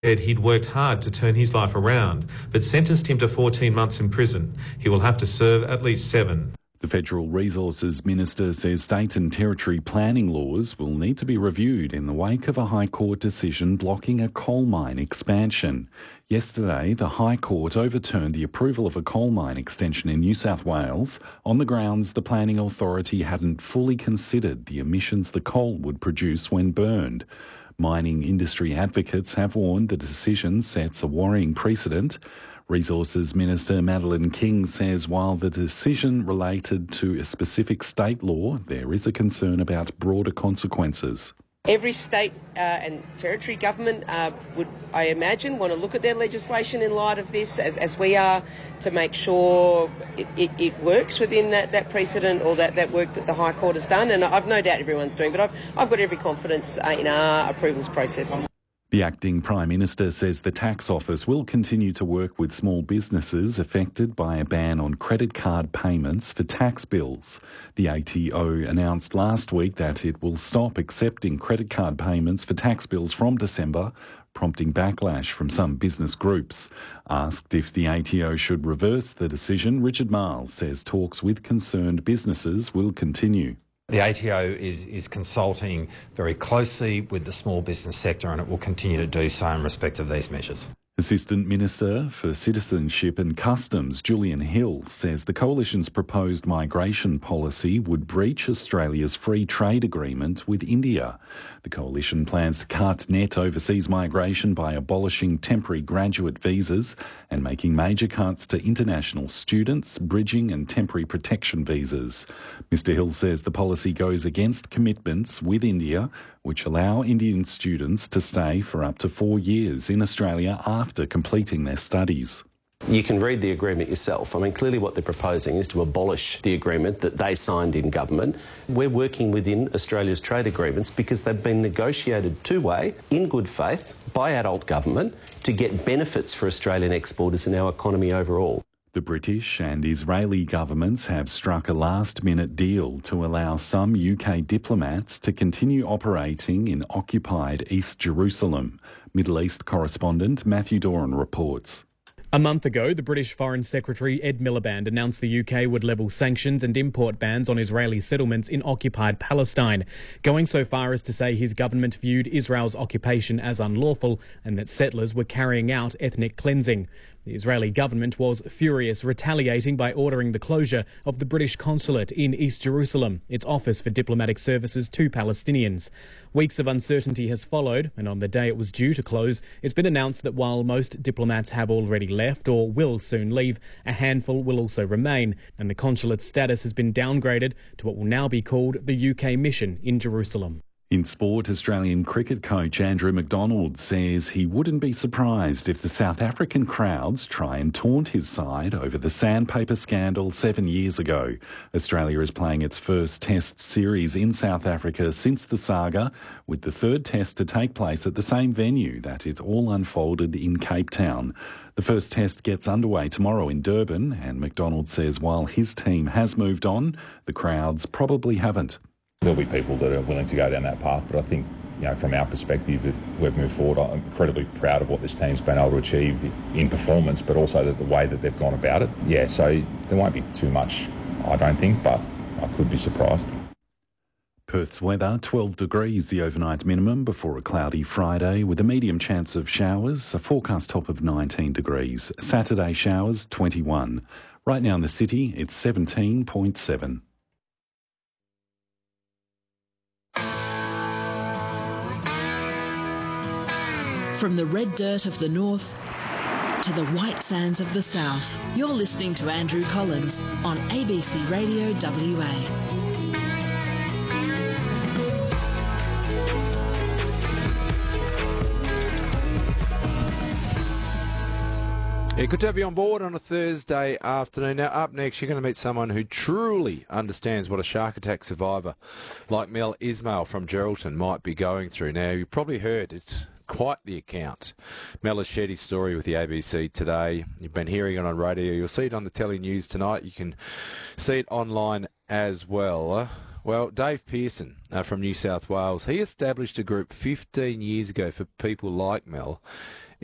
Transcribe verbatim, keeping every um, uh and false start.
Said he'd worked hard to turn his life around, but sentenced him to fourteen months in prison. He will have to serve at least seven. The Federal Resources Minister says state and territory planning laws will need to be reviewed in the wake of a High Court decision blocking a coal mine expansion. Yesterday, the High Court overturned the approval of a coal mine extension in New South Wales on the grounds the planning authority hadn't fully considered the emissions the coal would produce when burned. Mining industry advocates have warned the decision sets a worrying precedent. Resources Minister Madeleine King says while the decision related to a specific state law, there is a concern about broader consequences. Every state uh, and territory government uh, would, I imagine, want to look at their legislation in light of this, as, as we are, to make sure it, it, it works within that, that precedent or that, that work that the High Court has done. And I've no doubt everyone's doing, but I've, I've got every confidence uh, in our approvals processes. The acting Prime Minister says the tax office will continue to work with small businesses affected by a ban on credit card payments for tax bills. The A T O announced last week that it will stop accepting credit card payments for tax bills from December, prompting backlash from some business groups. Asked if the A T O should reverse the decision, Richard Marles says talks with concerned businesses will continue. The A T O is, is consulting very closely with the small business sector, and it will continue to do so in respect of these measures. Assistant Minister for Citizenship and Customs, Julian Hill, says the Coalition's proposed migration policy would breach Australia's free trade agreement with India. The Coalition plans to cut net overseas migration by abolishing temporary graduate visas and making major cuts to international students, bridging and temporary protection visas. Mister Hill says the policy goes against commitments with India, which allow Indian students to stay for up to four years in Australia after completing their studies. You can read the agreement yourself. I mean, clearly what they're proposing is to abolish the agreement that they signed in government. We're working within Australia's trade agreements because they've been negotiated two-way, in good faith, by adult government to get benefits for Australian exporters and our economy overall. The British and Israeli governments have struck a last-minute deal to allow some U K diplomats to continue operating in occupied East Jerusalem. Middle East correspondent Matthew Doran reports. A month ago, the British Foreign Secretary Ed Miliband announced the U K would level sanctions and import bans on Israeli settlements in occupied Palestine, going so far as to say his government viewed Israel's occupation as unlawful and that settlers were carrying out ethnic cleansing. The Israeli government was furious, retaliating by ordering the closure of the British consulate in East Jerusalem, its office for diplomatic services to Palestinians. Weeks of uncertainty has followed, and on the day it was due to close, it's been announced that while most diplomats have already left or will soon leave, a handful will also remain, and the consulate's status has been downgraded to what will now be called the U K mission in Jerusalem. In sport, Australian cricket coach Andrew McDonald says he wouldn't be surprised if the South African crowds try and taunt his side over the sandpaper scandal seven years ago. Australia is playing its first Test series in South Africa since the saga, with the third Test to take place at the same venue that it all unfolded in Cape Town. The first Test gets underway tomorrow in Durban, and McDonald says while his team has moved on, the crowds probably haven't. There'll be people that are willing to go down that path, but I think, you know, from our perspective, that we've moved forward. I'm incredibly proud of what this team's been able to achieve in performance, but also the, the way that they've gone about it. Yeah, so there won't be too much, I don't think, but I could be surprised. Perth's weather, twelve degrees the overnight minimum before a cloudy Friday with a medium chance of showers, a forecast top of nineteen degrees. Saturday showers, twenty-one. Right now in the city, it's seventeen point seven. From the red dirt of the north to the white sands of the south, you're listening to Andrew Collins on A B C Radio W A. Yeah, good to have you on board on a Thursday afternoon. Now, up next, you're going to meet someone who truly understands what a shark attack survivor like Mel Ismail from Geraldton might be going through. Now, you've probably heard it's quite the account. Mel has shared his story with the A B C today. You've been hearing it on radio. You'll see it on the telly news tonight. You can see it online as well. Uh, well, Dave Pearson uh, from New South Wales, he established a group fifteen years ago for people like Mel.